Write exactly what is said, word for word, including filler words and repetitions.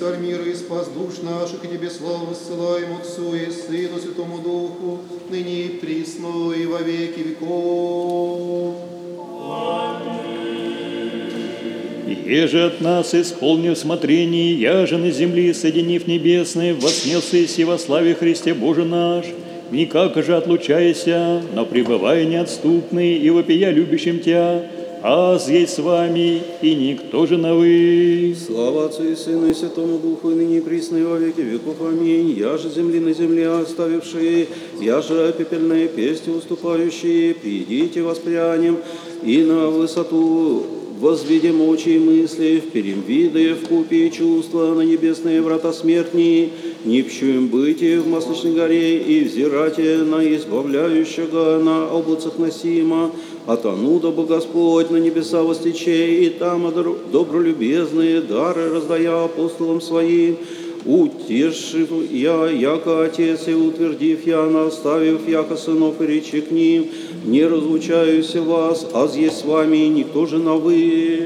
царь мира и спас душ наших, и тебе славу ссылаем Отцу и Сыну, Святому Духу, ныне и присно, и во веки веков. Еже от нас, исполнив смотрение, яже на земли, соединив небесное, воснелся и во славе Христе Боже наш, никак же отлучайся, но пребывай неотступный и вопия любящим Тя, аз есть с вами, и никто же на вы. Слава Отцу и Сыну и Святому Духу, и ныне и присно, и во веки веков. Аминь. Я же земли на земле оставившие, я же пепельные песни уступающие, придите воспрянем, и на высоту возведем очи и мысли, вперем виды, в купе и чувства, на небесные врата смертни, не пчуем бытие в Масличной горе, и взирате на избавляющего, на облацах носима, от ануда бы Господь на небеса востечей, и там добролюбезные дары раздая апостолам своим, утешив я, яко Отец, и утвердив я, наставив, яко сынов и речи к ним, не разлучаюсь вас, аз есть с вами, никто же на вы.